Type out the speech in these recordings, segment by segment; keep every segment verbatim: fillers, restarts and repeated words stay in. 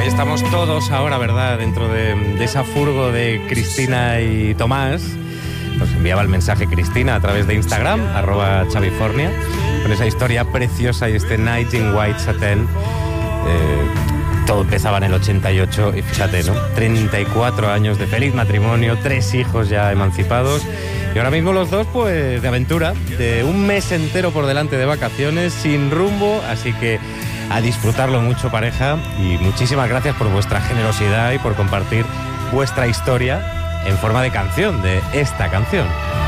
Estamos todos ahora, ¿verdad?, dentro de, de esa furgo de Cristina y Tomás. Nos enviaba el mensaje Cristina a través de Instagram, arroba Chavifornia, con esa historia preciosa y este Night in White Satin. Eh, todo empezaba en el ochenta y ocho y fíjate, ¿no? treinta y cuatro años de feliz matrimonio, tres hijos ya emancipados y ahora mismo los dos, pues, de aventura, de un mes entero por delante de vacaciones, sin rumbo, así que a disfrutarlo mucho, pareja, y muchísimas gracias por vuestra generosidad y por compartir vuestra historia en forma de canción, de esta canción.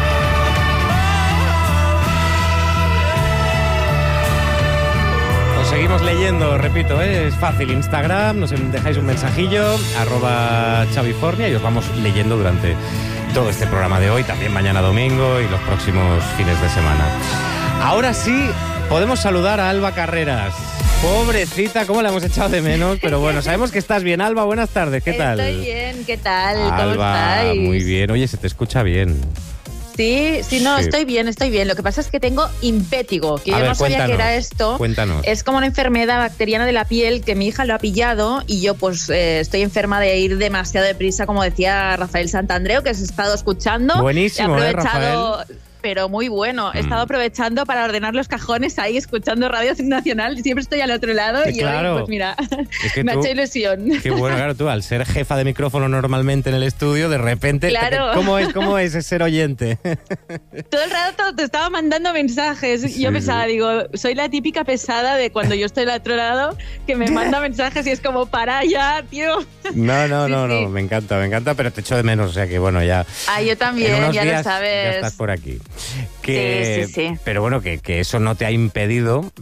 Os seguimos leyendo, repito, ¿eh? Es fácil, Instagram, nos dejáis un mensajillo, arroba Chavifornia, y os vamos leyendo durante todo este programa de hoy, también mañana domingo y los próximos fines de semana. Ahora sí, podemos saludar a Alba Carreras. Pobrecita, cómo la hemos echado de menos, pero bueno, sabemos que estás bien. Alba, buenas tardes, ¿qué tal? Estoy bien, ¿qué tal? Alba, ¿Cómo estáis? Muy bien, oye, se te escucha bien. Sí, sí, no, Sí. estoy bien, estoy bien. Lo que pasa es que tengo impétigo, que A yo ver, no sabía cuéntanos, que era esto. Cuéntanos. Es como una enfermedad bacteriana de la piel que mi hija lo ha pillado y yo pues eh, estoy enferma de ir demasiado deprisa, como decía Rafael Santandreu, que se ha estado escuchando. Buenísimo, He ¿eh, aprovechado, Rafael? Pero muy bueno. He Mm. estado aprovechando para ordenar los cajones ahí, escuchando Radio Nacional. Siempre estoy al otro lado y Claro. hoy, pues mira, Es que me ha tú- hecho ilusión. Qué bueno, claro, tú al ser jefa de micrófono normalmente en el estudio, de repente, Claro. ¿cómo es, cómo es ser oyente? Todo el rato te estaba mandando mensajes. Sí, Yo pensaba, sí. digo, soy la típica pesada de cuando yo estoy al otro lado que me manda mensajes y es como, para ya, tío. No, no, Sí, no, sí. no, me encanta, me encanta, pero te echo de menos, o sea que bueno, ya... Ah, yo en también, unos ya días lo sabes. ya estás por aquí. Que, Sí, sí, sí. Pero bueno, que, que eso no te ha impedido...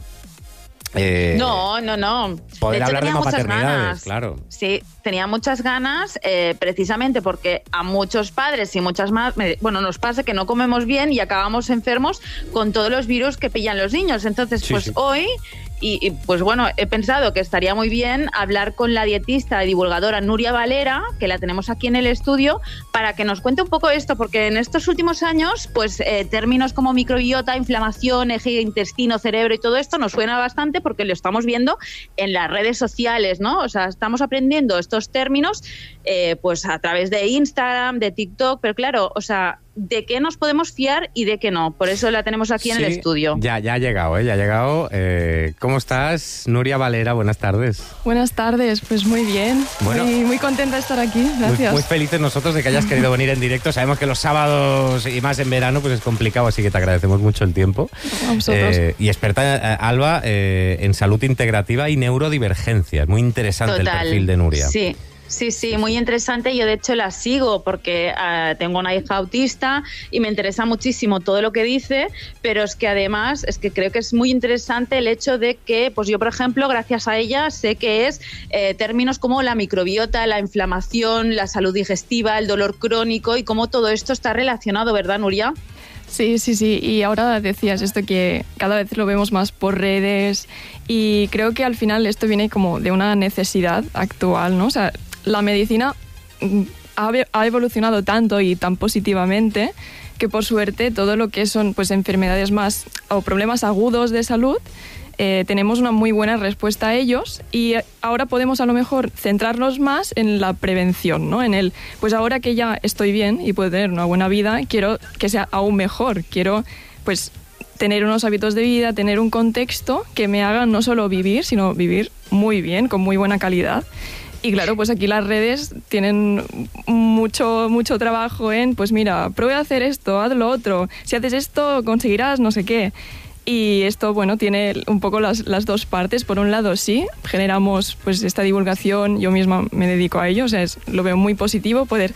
eh, No, no, no. Poder de hecho, hablar de tenía muchas paternidades, ganas. claro. Sí, tenía muchas ganas, eh, precisamente porque a muchos padres y muchas más, me- bueno, nos pasa que no comemos bien y acabamos enfermos con todos los virus que pillan los niños. Entonces, Sí, pues sí. hoy, y, y, pues bueno, he pensado que estaría muy bien hablar con la dietista y divulgadora Nuria Valera, que la tenemos aquí en el estudio, para que nos cuente un poco esto, porque en estos últimos años, pues eh, términos como microbiota, inflamación, eje, intestino, cerebro y todo esto nos suena bastante porque lo estamos viendo en las redes sociales, ¿no? O sea, estamos aprendiendo estos términos eh, pues a través de Instagram, de TikTok, pero claro, o sea, ¿de qué nos podemos fiar y de qué no? Por eso la tenemos aquí en el Sí, estudio. Ya, ya ha llegado, ¿eh? Ya ha llegado. Eh, ¿Cómo estás, Nuria Valera? Buenas tardes. Buenas tardes, pues muy bien, Bueno. muy, muy contenta de estar aquí, Muy, gracias. muy felices nosotros de que hayas querido venir en directo. Sabemos que los sábados y más en verano pues es complicado, así que te agradecemos mucho el tiempo. A vosotros. Eh, y experta, eh, Alba, eh, en salud integrativa y neurodivergencia. Muy interesante Total. el perfil de Nuria. Sí. Sí, sí, muy interesante. Yo de hecho la sigo porque uh, tengo una hija autista y me interesa muchísimo todo lo que dice, pero es que además es que creo que es muy interesante el hecho de que, pues yo por ejemplo, gracias a ella sé que es eh, términos como la microbiota, la inflamación, la salud digestiva, el dolor crónico y cómo todo esto está relacionado, ¿verdad, Nuria? Sí, sí, sí, y ahora decías esto que cada vez lo vemos más por redes y creo que al final esto viene como de una necesidad actual, ¿no? O sea, la medicina mm, ha, ha evolucionado tanto y tan positivamente que por suerte todo lo que son pues enfermedades más o problemas agudos de salud eh, tenemos una muy buena respuesta a ellos y ahora podemos a lo mejor centrarnos más en la prevención, ¿no? En el, pues ahora que ya estoy bien y puedo tener una buena vida, quiero que sea aún mejor, quiero pues tener unos hábitos de vida, tener un contexto que me haga no solo vivir, sino vivir muy bien, con muy buena calidad. Y claro, pues aquí las redes tienen mucho, mucho trabajo en, pues mira, prueba a hacer esto, haz lo otro, si haces esto conseguirás no sé qué. Y esto, bueno, tiene un poco las, las dos partes. Por un lado, sí, generamos pues esta divulgación, yo misma me dedico a ello, o sea, es, lo veo muy positivo poder